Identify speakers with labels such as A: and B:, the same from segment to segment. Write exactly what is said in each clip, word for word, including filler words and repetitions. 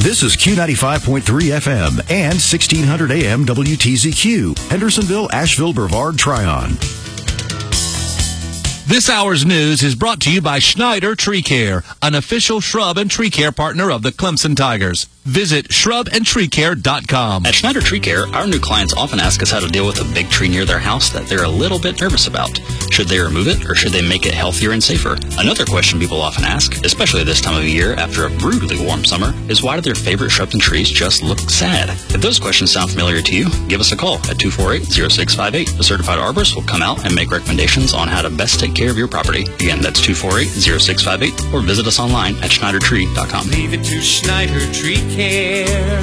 A: This is Q ninety-five point three F M and sixteen hundred A M W T Z Q, Hendersonville, Asheville, Brevard, Tryon.
B: This hour's news is brought to you by Schneider Tree Care, an official shrub and tree care partner of the Clemson Tigers. Visit shrub and tree care dot com.
C: At Schneider Tree Care, our new clients often ask us how to deal with a big tree near their house that they're a little bit nervous about. Should they remove it, or should they make it healthier and safer? Another question people often ask, especially this time of year after a brutally warm summer, is why do their favorite shrubs and trees just look sad? If those questions sound familiar to you, give us a call at two four eight, zero six five eight. A certified arborist will come out and make recommendations on how to best take care of your property. Again, that's two four eight, zero six five eight, or visit us online at schneider tree dot com.
D: Leave it to Schneider Tree Care.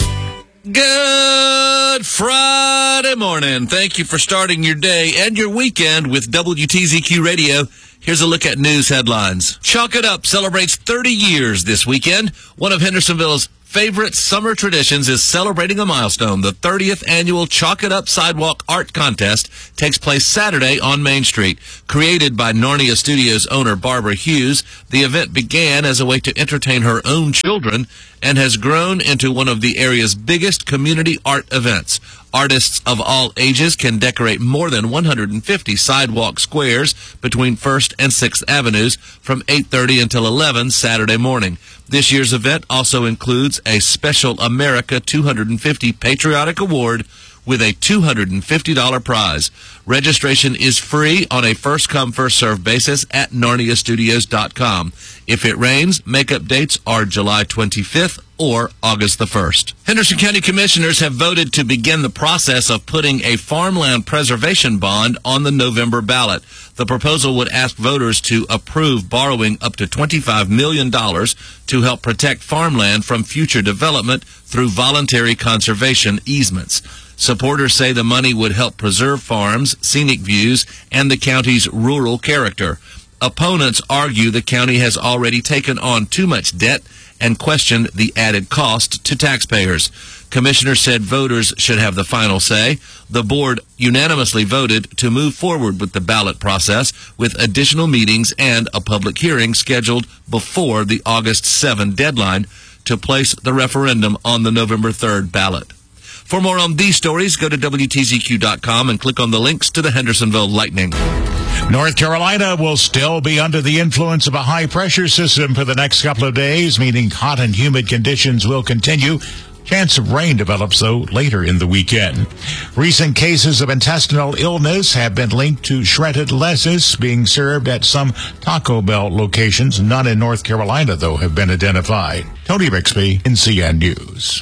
B: Good Friday morning. Thank you for starting your day and your weekend with W T Z Q Radio. Here's a look at news headlines. Chalk It Up celebrates thirty years this weekend. One of Hendersonville's favorite summer traditions is celebrating a milestone. The thirtieth annual Chalk It Up Sidewalk Art Contest takes place Saturday on Main Street. Created by Narnia Studios owner Barbara Hughes, the event began as a way to entertain her own children and has grown into one of the area's biggest community art events. Artists of all ages can decorate more than one hundred fifty sidewalk squares between first and sixth Avenues from eight thirty until eleven Saturday morning. This year's event also includes a special America two hundred fifty Patriotic Award with a two hundred fifty dollars prize. Registration is free on a first-come, first-served basis at narnia studios dot com. If it rains, makeup dates are July twenty-fifth or August the first. Henderson County Commissioners have voted to begin the process of putting a farmland preservation bond on the November ballot. The proposal would ask voters to approve borrowing up to twenty-five million dollars to help protect farmland from future development through voluntary conservation easements. Supporters say the money would help preserve farms, scenic views, and the county's rural character. Opponents argue the county has already taken on too much debt and questioned the added cost to taxpayers. Commissioners said voters should have the final say. The board unanimously voted to move forward with the ballot process with additional meetings and a public hearing scheduled before the August seventh deadline to place the referendum on the November third ballot. For more on these stories, go to W T Z Q dot com and click on the links to the Hendersonville Lightning.
E: North Carolina will still be under the influence of a high-pressure system for the next couple of days, meaning hot and humid conditions will continue. Chance of rain develops, though, later in the weekend. Recent cases of intestinal illness have been linked to shredded lettuce being served at some Taco Bell locations. None in North Carolina, though, have been identified. Tony Bixby, N C N News.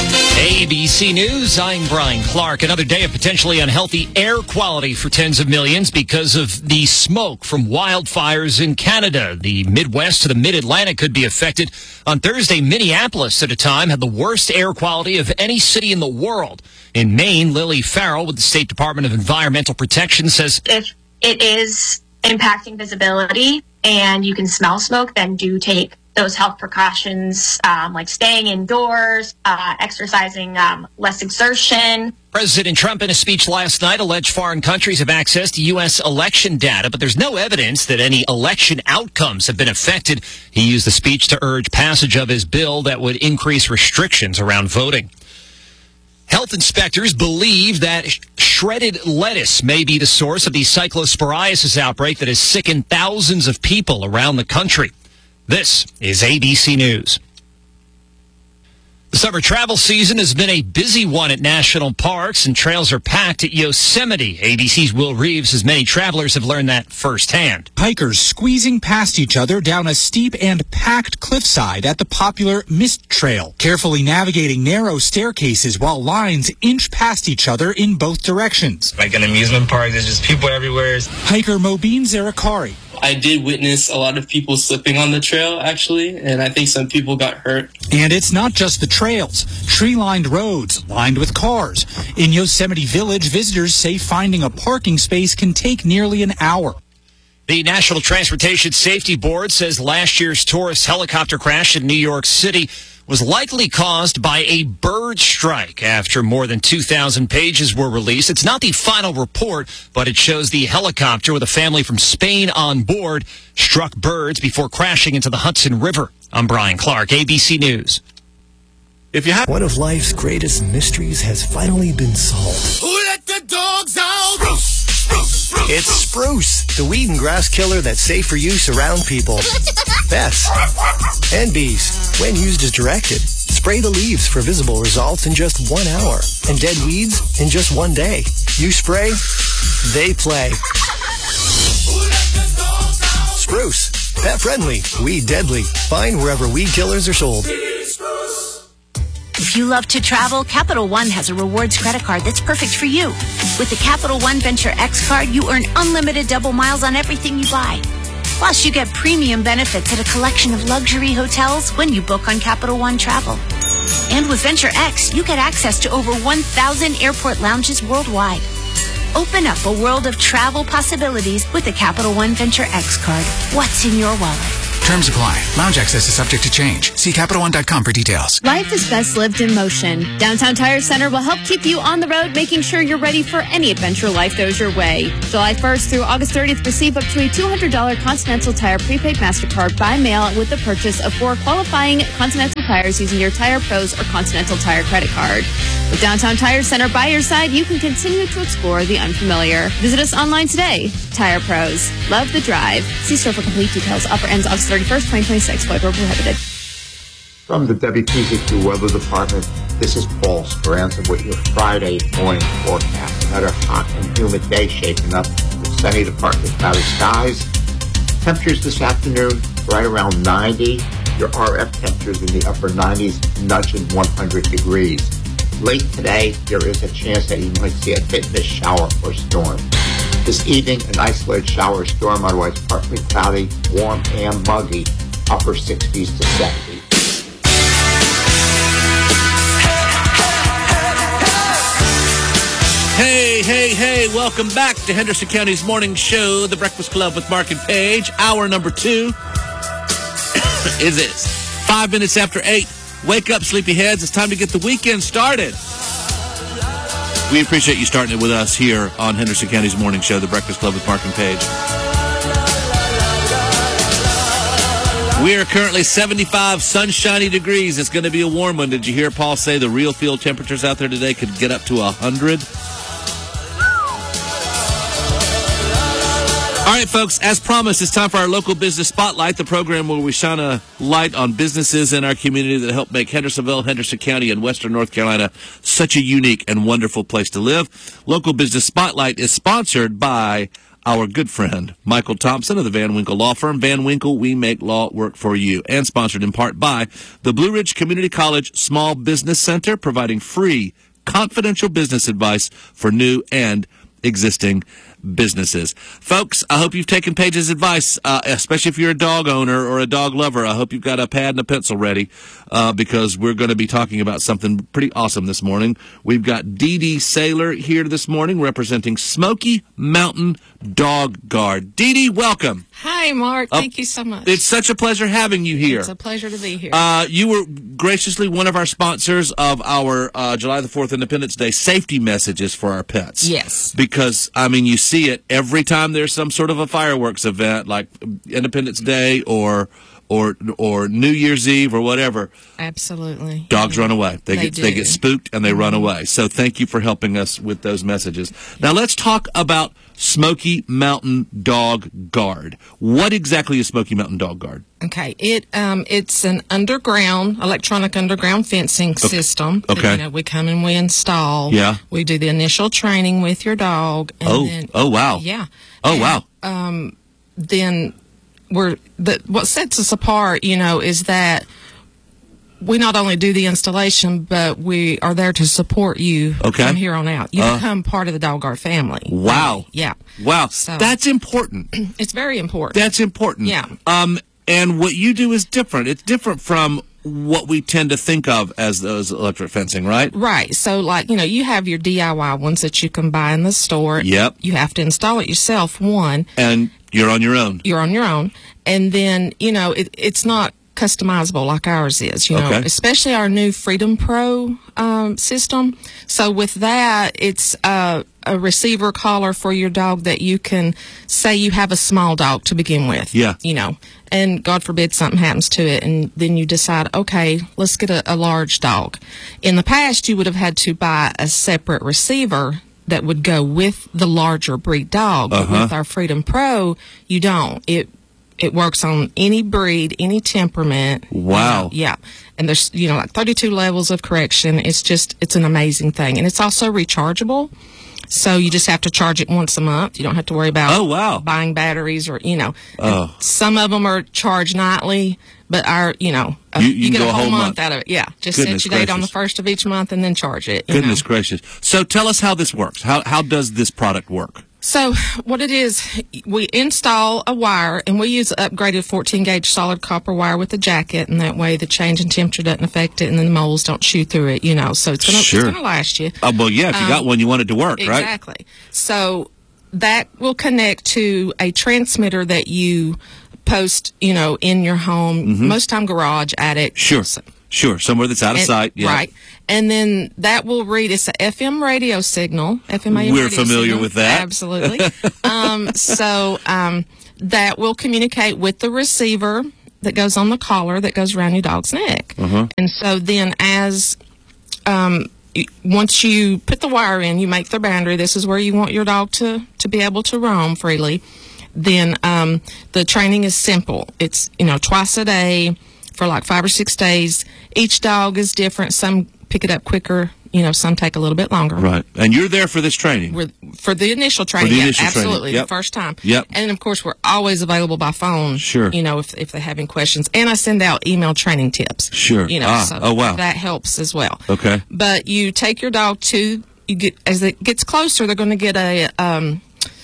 F: A B C News, I'm Brian Clark. Another day of potentially unhealthy air quality for tens of millions because of the smoke from wildfires in Canada. The Midwest to the Mid-Atlantic could be affected. On Thursday, Minneapolis at a time had the worst air quality of any city in the world. In Maine, Lily Farrell with the State Department of Environmental Protection says,
G: if it is impacting visibility and you can smell smoke, then do take those health precautions, um, like staying indoors, uh, exercising um, less exertion.
F: President Trump, in a speech last night, alleged foreign countries have access to U S election data, but there's no evidence that any election outcomes have been affected. He used the speech to urge passage of his bill that would increase restrictions around voting. Health inspectors believe that sh- shredded lettuce may be the source of the cyclosporiasis outbreak that has sickened thousands of people around the country. This is A B C News. The summer travel season has been a busy one at national parks, and trails are packed at Yosemite. A B C's Will Reeves says many travelers have learned that firsthand.
H: Hikers squeezing past each other down a steep and packed cliffside at the popular Mist Trail, carefully navigating narrow staircases while lines inch past each other in both directions.
I: Like an amusement park, there's just people everywhere.
H: Hiker Mobeen Zarakari.
J: I did witness a lot of people slipping on the trail, actually, and I think some people got hurt.
H: And it's not just the trails. Tree-lined roads lined with cars. In Yosemite Village, visitors say finding a parking space can take nearly an hour.
F: The National Transportation Safety Board says last year's tourist helicopter crash in New York City was likely caused by a bird strike after more than two thousand pages were released. It's not the final report, but it shows the helicopter with a family from Spain on board struck birds before crashing into the Hudson River. I'm Brian Clark, A B C News.
B: If you have
K: one of life's greatest mysteries has finally been solved.
L: Who let the dogs out?
K: It's Spruce, the weed and grass killer that's safe for use around people, pests, and bees. When used as directed, spray the leaves for visible results in just one hour, and dead weeds in just one day. You spray, they play. Spruce, pet friendly, weed deadly. Find wherever weed killers are sold.
M: If you love to travel, Capital One has a rewards credit card that's perfect for you. With the Capital One Venture X card, you earn unlimited double miles on everything you buy. Plus, you get premium benefits at a collection of luxury hotels when you book on Capital One Travel. And with Venture X, you get access to over one thousand airport lounges worldwide. Open up a world of travel possibilities with the Capital One Venture X card. What's in your wallet?
N: Terms apply. Lounge access is subject to change. See Capital One dot com for details.
O: Life is best lived in motion. Downtown Tire Center will help keep you on the road, making sure you're ready for any adventure life throws your way. July first through August thirtieth, receive up to a two hundred dollars Continental Tire prepaid MasterCard by mail with the purchase of four qualifying Continental tires using your Tire Pros or Continental Tire credit card. With Downtown Tire Center by your side, you can continue to explore the unfamiliar. Visit us online today. Tire Pros. Love the drive. See store for complete details. Offer ends August thirty-first, twenty twenty-six. Void where prohibited.
P: From the W T Z Q Weather Department, this is Paul Speranza with your Friday morning forecast. Another hot and humid day shaping up with sunny to partly cloudy skies. Temperatures this afternoon right around ninety. Your R F temperatures in the upper nineties, nudging one hundred degrees. Late today, there is a chance that you might see a fitness shower or storm. This evening, an isolated shower or storm, otherwise partly cloudy, warm and muggy, upper sixties to seventies.
B: Hey, hey, hey, welcome back to Henderson County's morning show, The Breakfast Club with Mark and Paige. Hour number two is this. Five minutes after eight. Wake up, sleepyheads. It's time to get the weekend started. We appreciate you starting it with us here on Henderson County's morning show, The Breakfast Club with Mark and Paige. We are currently seventy-five sunshiny degrees. It's going to be a warm one. Did you hear Paul say the real field temperatures out there today could get up to one hundred? All right, folks, as promised, it's time for our local business spotlight, the program where we shine a light on businesses in our community that help make Hendersonville, Henderson County, and Western North Carolina such a unique and wonderful place to live. Local Business Spotlight is sponsored by our good friend, Michael Thompson of the Van Winkle Law Firm. Van Winkle, we make law work for you. And sponsored in part by the Blue Ridge Community College Small Business Center, providing free, confidential business advice for new and existing businesses. Folks, I hope you've taken Paige's advice, uh, especially if you're a dog owner or a dog lover. I hope you've got a pad and a pencil ready uh, because we're going to be talking about something pretty awesome this morning. We've got Dee Dee Saylor here this morning representing Smoky Mountain Dog Guard. Dee Dee, welcome.
Q: Hi, Mark. Thank
B: uh,
Q: you so much.
B: It's such a pleasure having you here.
Q: It's a pleasure to be here.
B: Uh, you were graciously one of our sponsors of our uh, July the fourth Independence Day safety messages for our pets.
Q: Yes.
B: Because, I mean, you see it every time there's some sort of a fireworks event like Independence Day or or or New Year's Eve or whatever.
Q: Absolutely.
B: Dogs
Q: yeah.
B: run away. They,
Q: they
B: get
Q: do.
B: they get spooked and they
Q: mm-hmm.
B: run away. So thank you for helping us with those messages. Now let's talk about Smoky Mountain Dog Guard. What exactly is Smoky Mountain Dog Guard?
Q: Okay, it um it's an underground electronic underground fencing
B: okay.
Q: system.
B: Okay.
Q: That, you know, we come and we install.
B: Yeah.
Q: We do the initial training with your dog. And
B: oh.
Q: Then,
B: oh wow.
Q: Yeah.
B: Oh
Q: and,
B: wow.
Q: Um, then we're the what sets us apart, you know, is that we not only do the installation, but we are there to support you
B: okay.
Q: from here on out. You
B: uh,
Q: become part of the Dog Guard family.
B: Wow.
Q: Yeah.
B: Wow.
Q: So,
B: that's important.
Q: It's very important.
B: That's important.
Q: Yeah.
B: Um, and what you do is different. It's different from what we tend to think of as those electric fencing, right?
Q: Right. So, like, you know, you have your D I Y ones that you can buy in the store.
B: Yep.
Q: You have to install it yourself, one.
B: And you're on your own.
Q: You're on your own. And then, you know, it, it's not customizable like ours is, you know,
B: okay.
Q: especially our new Freedom Pro um, system. So with that, it's uh, a receiver collar for your dog that you can say you have a small dog to begin with.
B: Yeah.
Q: You know, and God forbid something happens to it, and then you decide, okay, let's get a, a large dog. In the past, you would have had to buy a separate receiver that would go with the larger breed dog. But
B: Uh-huh.
Q: with our Freedom Pro, you don't. It it works on any breed, any temperament.
B: Wow.
Q: Uh, yeah. And there's, you know, like thirty-two levels of correction. It's just, it's an amazing thing. And it's also rechargeable. So you just have to charge it once a month. You don't have to worry about
B: Oh, wow.
Q: buying batteries or, you know.
B: Oh.
Q: Some of them are charged nightly, but our, you know, uh,
B: You-
Q: you,
B: you can
Q: get
B: go
Q: a
B: a
Q: whole
B: whole
Q: month,
B: month.
Q: out of it. Yeah. Just
B: Goodness
Q: set your date on the
B: gracious.
Q: first of each month and then charge it. you
B: Goodness
Q: know.
B: gracious. So tell us how this works. How how does this product work?
Q: So what it is, we install a wire, and we use upgraded fourteen gauge solid copper wire with a jacket, and that way the change in temperature doesn't affect it, and then the moles don't chew through it, you know. So it's gonna
B: Sure.
Q: it's gonna last you.
B: Oh, well, yeah, if you
Q: Um,
B: got one, you want it to work, right?
Q: Exactly. So that will connect to a transmitter that you post, you know, in your home,
B: Mhm.
Q: most time garage, attic.
B: Sure. Sure. Somewhere that's out of
Q: And-
B: sight. Yeah.
Q: Right. And then that will read, it's a F M radio signal. F M A M
B: We're
Q: radio
B: familiar
Q: signal.
B: with that.
Q: Absolutely. um, so um, that will communicate with the receiver that goes on the collar that goes around your dog's neck.
B: Uh-huh.
Q: And so then as um, y- once you put the wire in, you make the boundary. This is where you want your dog to, to be able to roam freely. Then um, the training is simple. It's, you know, twice a day for like five or six days. Each dog is different. Some pick it up quicker. You know, some take a little bit longer.
B: Right. And you're there for this training.
Q: We're, for the initial training,
B: the
Q: yeah,
B: initial training,
Q: absolutely,
B: yep.
Q: the first time.
B: Yep.
Q: And of course, we're always available by phone.
B: Sure.
Q: You know, if if they have any questions, and I send out email training tips.
B: Sure.
Q: You know,
B: Ah,
Q: so
B: oh, wow.
Q: that helps as well.
B: Okay.
Q: But you take your dog to you get as it gets closer, they're going to get a um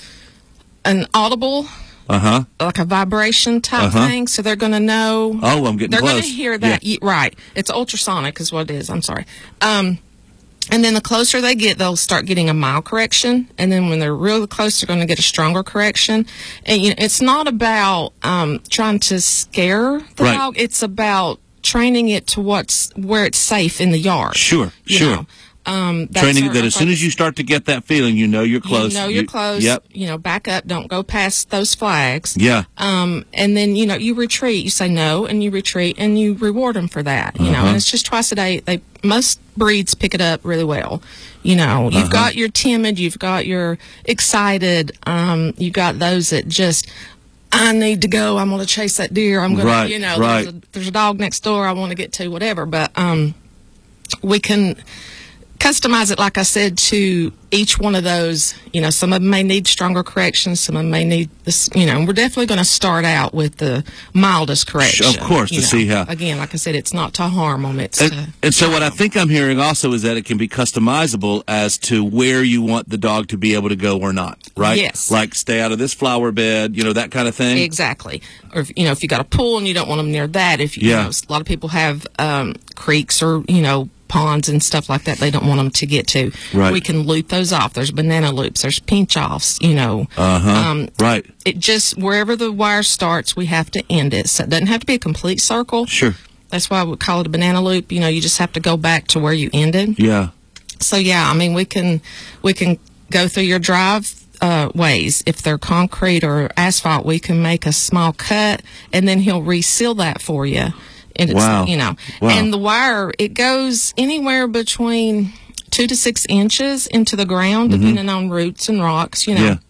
Q: an audible.
B: Uh-huh.
Q: Like a vibration type
B: Uh-huh.
Q: thing, so they're going to know.
B: Oh, I'm getting
Q: they're
B: close.
Q: going to hear that,
B: Yeah.
Q: y- right? It's ultrasonic, is what it is. I'm sorry. Um, and then the closer they get, they'll start getting a mild correction, and then when they're really close, they're going to get a stronger correction. And you know, it's not about um, trying to scare the
B: Right.
Q: dog; it's about training it to what's where it's safe in the yard.
B: Sure.
Q: you
B: Sure.
Q: know. Um, that's
B: Training
Q: our-
B: that
Q: our
B: as soon as you start to get that feeling, you know you're close.
Q: You know you're close.
B: Yep.
Q: You know, back up. Don't go past those flags.
B: Yeah.
Q: Um, and then, you know, you retreat. You say no, and you retreat, and you reward them for that. You know,
B: Uh-huh.
Q: and it's just twice a day. They most breeds pick it up really well. You know, you've
B: Uh-huh.
Q: got your timid, you've got your excited, um, you've got those that just, I need to go. I'm going to chase that deer. I'm going
B: Right,
Q: to, you know,
B: right.
Q: there's, a, there's a dog next door I want to get to, whatever. But um, we can customize it, like I said, to each one of those. You know, some of them may need stronger corrections, some of them may need this, you know, and we're definitely going to start out with the mildest correction.
B: Of course,
Q: you
B: to
Q: know.
B: see how-
Q: Again, like I said, it's not to harm them, it's
B: And,
Q: to.
B: and so what I think I'm hearing also is that it can be customizable as to where you want the dog to be able to go or not, right?
Q: Yes.
B: Like stay out of this flower bed, you know, that kind of thing.
Q: Exactly. Or, if, you know, if you got a pool and you don't want them near that, if you,
B: Yeah.
Q: you know, a lot of people have um, creeks or, you know, ponds and stuff like that they don't want them to get to.
B: Right.
Q: We can loop those off. There's banana loops. There's pinch offs, you know.
B: Uh-huh.
Q: Um,
B: right.
Q: It just, wherever the wire starts, we have to end it. So it doesn't have to be a complete circle.
B: Sure.
Q: That's why we call it a banana loop. You know, you just have to go back to where you ended.
B: Yeah.
Q: So yeah, I mean, we can we can go through your drive uh, ways. If they're concrete or asphalt, we can make a small cut, and then he'll reseal that for you. And it's,
B: Wow.
Q: you know,
B: Wow.
Q: and the wire, it goes anywhere between two to six inches into the ground,
B: Mhm.
Q: depending on roots and rocks. You know,
B: Yeah.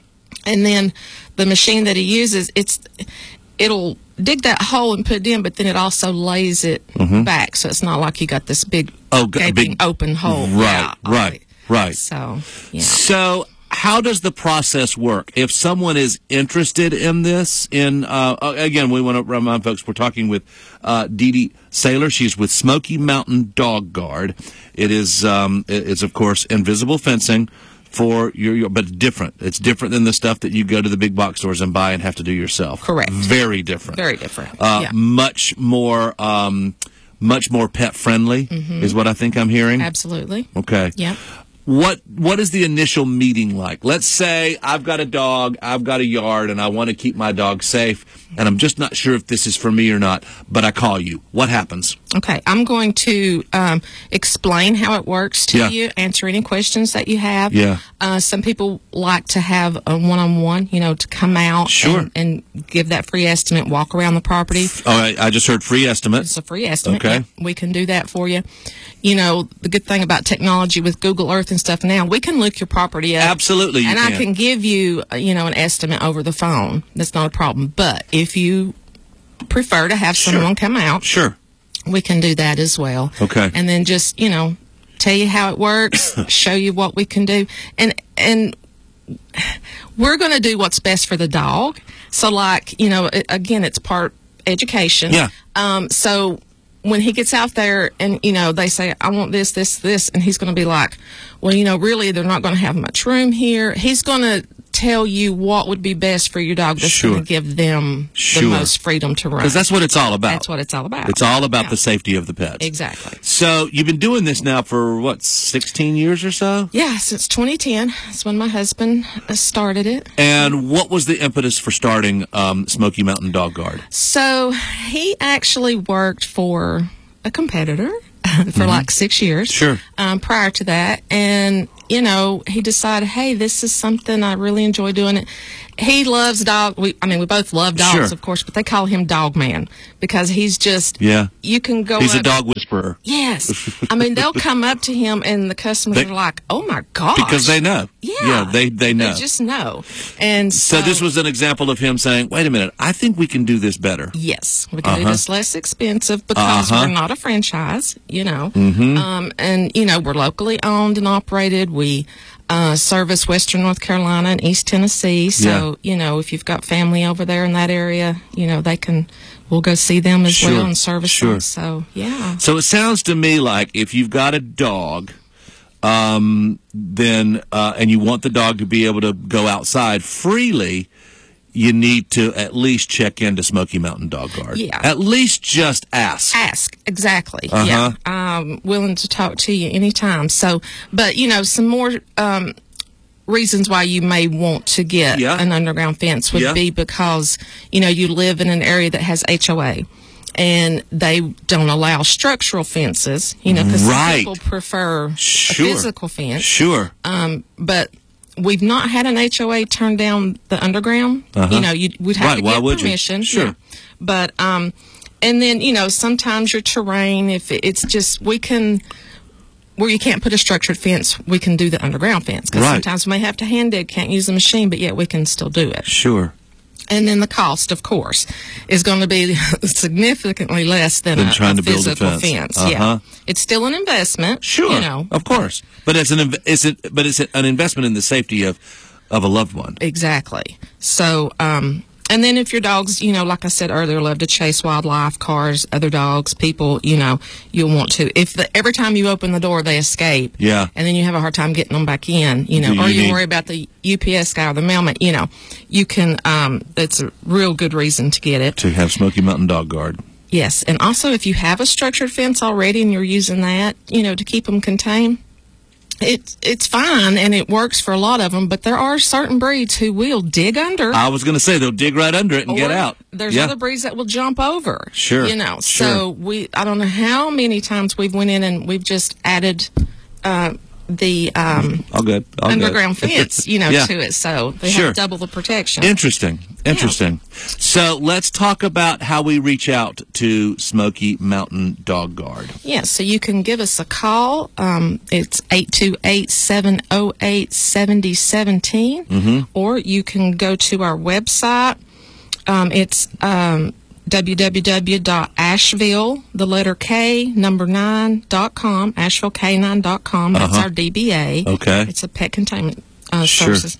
Q: and then the machine that he uses, it's it'll dig that hole and put it in, but then it also lays it
B: Mhm.
Q: back, so it's not like you got this big
B: Oh, g-
Q: gaping
B: big-
Q: open hole.
B: Right.
Q: Yeah,
B: right. Right.
Q: So, yeah.
B: So, how does the process work? If someone is interested in this, in uh, uh, again, we want to remind folks we're talking with uh, Dee Dee Saylor. She's with Smoky Mountain Dog Guard. It is, um, it- it's of course invisible fencing for your, your, but it's different. It's different than the stuff that you go to the big box stores and buy and have to do yourself.
Q: Correct.
B: Very different.
Q: Very different.
B: Uh,
Q: yeah.
B: Much more, um, much more pet friendly
Q: Mhm.
B: is what I think I'm hearing.
Q: Absolutely.
B: Okay.
Q: Yeah.
B: What what is the initial meeting like? Let's say I've got a dog, I've got a yard, and I want to keep my dog safe, and I'm just not sure if this is for me or not, but I call you. What happens?
Q: Okay, I'm going to um, explain how it works to
B: Yeah.
Q: you, answer any questions that you have.
B: Yeah.
Q: Uh, some people like to have a one-on-one, you know, to come out
B: Sure.
Q: and, and give that free estimate, walk around the property.
B: All right, I just heard free estimate.
Q: It's a free estimate.
B: Okay.
Q: Yeah, we can do that for you. You know, the good thing about technology with Google Earth and stuff now, we can look your property up.
B: Absolutely, you
Q: And I
B: can.
Q: can give you, uh, you know, an estimate over the phone. That's not a problem. But if you prefer to have someone come out,
B: Sure.
Q: we can do that as well.
B: Okay.
Q: And then just, you know, tell you how it works, show you what we can do. And and we're going to do what's best for the dog. So, like, you know, it, again, it's part education.
B: Yeah.
Q: Um, so when he gets out there and, you know, they say, I want this, this, this, and he's going to be like, well, you know, really, they're not going to have much room here. He's going to tell you what would be best for your dog that's
B: Sure.
Q: going to give them
B: Sure.
Q: the most freedom to run.
B: Because that's what it's all about.
Q: That's what it's all about.
B: It's all about
Q: Yeah.
B: the safety of the pets.
Q: Exactly.
B: So you've been doing this now for, what, sixteen years or so?
Q: Yeah, since twenty ten. That's when my husband uh, started it.
B: And what was the impetus for starting um, Smoky Mountain Dog Guard?
Q: So he actually worked for a competitor for like six years.
B: Sure.
Q: Um, prior to that. And, you know, he decided, hey, this is something I really enjoy doing. It. He loves dog. We, I mean, we both love dogs,
B: Sure.
Q: of course, but they call him Dog Man because he's just,
B: Yeah.
Q: you can go
B: He's
Q: up.
B: a dog whisperer.
Q: Yes. I mean, they'll come up to him and the customers
B: They-
Q: are like, oh my gosh.
B: Because they know.
Q: Yeah.
B: Yeah, they, they know.
Q: They just know. And
B: so,
Q: so,
B: this was an example of him saying, wait a minute, I think we can do this better.
Q: yes, we can do
B: Uh-huh.
Q: this less expensive because
B: Uh-huh.
Q: we're not a franchise, you know.
B: Mhm.
Q: Um, and, you know, we're locally owned and operated. We uh, service Western North Carolina and East Tennessee. So, you know, if you've got family over there in that area, you know, they can, we'll go see them as
B: Sure.
Q: well and service
B: Sure.
Q: them. So, yeah.
B: So it sounds to me like if you've got a dog, um, then uh, and you want the dog to be able to go outside freely, you need to at least check into Smoky Mountain Dog Guard.
Q: Yeah.
B: At least just ask.
Q: Ask, exactly.
B: Uh-huh.
Q: Yeah. I'm willing to talk to you anytime. So, but, you know, some more um, reasons why you may want to get
B: Yeah.
Q: an underground fence would
B: Yeah.
Q: be because, you know, you live in an area that has H O A. And they don't allow structural fences, you know, because
B: Right.
Q: some people prefer
B: Sure.
Q: a physical fence.
B: Sure.
Q: Um, but we've not had an H O A turn down the underground.
B: Uh-huh.
Q: You know, you would have
B: Right,
Q: to
B: why
Q: get
B: would you?
Q: permission.
B: Sure.
Q: Yeah. But um, and then you know sometimes your terrain, if it- it's just we can. Where you can't put a structured fence, we can do the underground fence. Because
B: Right.
Q: sometimes we may have to hand dig, can't use the machine, but yet we can still do it.
B: Sure.
Q: And then the cost, of course, is going to be significantly less than,
B: Than
Q: a,
B: trying
Q: a
B: to build a
Q: physical
B: fence.
Q: fence.
B: Uh-huh.
Q: Yeah, it's still an investment.
B: Sure.
Q: you know,
B: Of course. But it's an inv- it's a, but it's an investment in the safety of of a loved one.
Q: exactly. So, um, and then if your dogs, you know, like I said earlier, love to chase wildlife, cars, other dogs, people, you know, you'll want to. If the, every time you open the door they escape,
B: Yeah.
Q: and then you have a hard time getting them back in, you know,
B: Do
Q: or
B: you
Q: you
B: need-
Q: worry about the U P S guy or the mailman, you know, you can. Um, it's a real good reason to get it.
B: To have Smoky Mountain Dog Guard.
Q: Yes, and also if you have a structured fence already and you're using that, you know, to keep them contained, it's it's fine and it works for a lot of them. But there are certain breeds who will dig under.
B: I was going to say they'll dig right under it and get
Q: or
B: out.
Q: There's
B: Yeah.
Q: other breeds that will jump over.
B: Sure,
Q: you know.
B: sure.
Q: So we, I don't know how many times we've went in and we've just added uh, the um,
B: All good. All good.
Q: underground fence, you know,
B: Yeah.
Q: to it, so they
B: Sure.
Q: have double the protection.
B: Interesting. Interesting. So let's talk about how we reach out to Smoky Mountain Dog Guard.
Q: Yeah, so you can give us a call. Um, it's eight two eight, seven oh eight, seven oh one seven.
B: Mm-hmm.
Q: Or you can go to our website. Um, it's um, w w w dot asheville, the letter K, number nine, dot com, asheville k nine dot com. That's
B: Uh-huh.
Q: our D B A.
B: Okay.
Q: It's a pet containment uh,
B: Sure.
Q: services.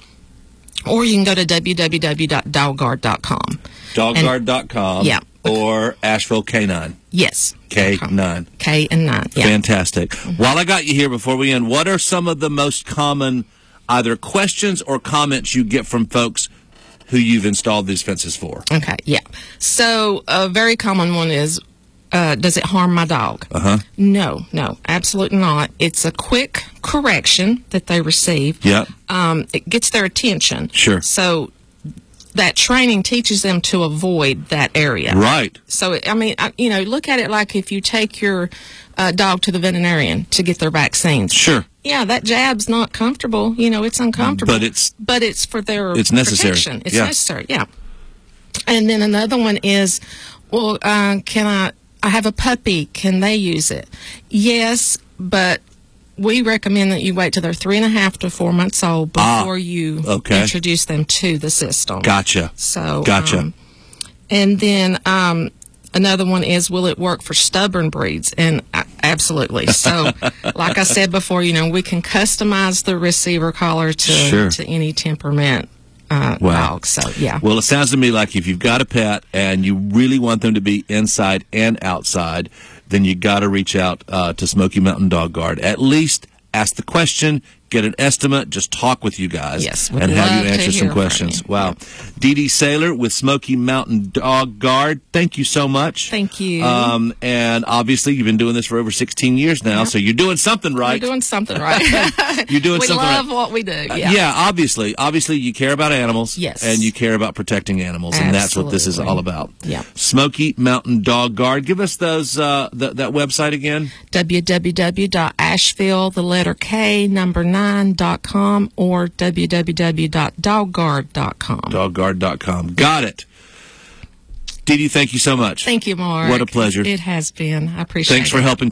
Q: Or you can go to w w w dot dog guard dot com.
B: dog guard dot com
Q: Yeah.
B: or Asheville K nine.
Q: Yes.
B: K nine.
Q: K and nine. Yeah.
B: Fantastic. While I got you here before we end, what are some of the most common either questions or comments you get from folks who you've installed these fences for?
Q: Okay, yeah. So a very common one is, uh, does it harm my dog?
B: Uh-huh.
Q: No, no, absolutely not. It's a quick correction that they receive.
B: Yeah.
Q: Um, it gets their attention.
B: Sure.
Q: So that training teaches them to avoid that area.
B: Right.
Q: So, I mean, I, you know, look at it like if you take your uh, dog to the veterinarian to get their vaccines.
B: Sure.
Q: Yeah, that jab's not comfortable. You know, it's uncomfortable.
B: But it's
Q: but it's for their
B: it's necessary.
Q: protection. It's
B: yeah.
Q: necessary. Yeah. And then another one is, well, uh, can I? I have a puppy. Can they use it? Yes, but we recommend that you wait till they're three and a half to four months old before
B: ah,
Q: you
B: okay.
Q: introduce them to the system.
B: Gotcha.
Q: So
B: gotcha.
Q: Um, and then um, another one is, will it work for stubborn breeds? And uh, absolutely. So, like I said before, you know, we can customize the receiver collar to
B: sure.
Q: to any temperament. Uh,
B: wow.
Q: dog, so yeah.
B: Well, it sounds to me like if you've got a pet and you really want them to be inside and outside, then you got to reach out uh, to Smoky Mountain Dog Guard. At least ask the question, get an estimate, just talk with you guys,
Q: yes,
B: and have you answer some questions.
Q: You.
B: Wow. Dee Dee Saylor with Smoky Mountain Dog Guard, thank you so much.
Q: Thank you.
B: Um, and obviously, you've been doing this for over sixteen years now, yep. so you're doing something right.
Q: We're doing something right.
B: You're doing
Q: we
B: something right.
Q: We love what we do. Yeah.
B: Uh, yeah, obviously. Obviously, you care about animals.
Q: Yes.
B: And you care about protecting animals,
Q: Absolutely.
B: and that's what this is all about.
Q: Yeah.
B: Smoky Mountain Dog Guard. Give us those uh, th- that website again.
Q: w w w dot asheville, the letter K, number nine, dot com or w w w dot dog guard dot com.
B: dog guard dot com. Got it. Dee Dee, thank you so much.
Q: Thank you, Mark.
B: What a pleasure.
Q: It has been. I appreciate it.
B: Thanks for helping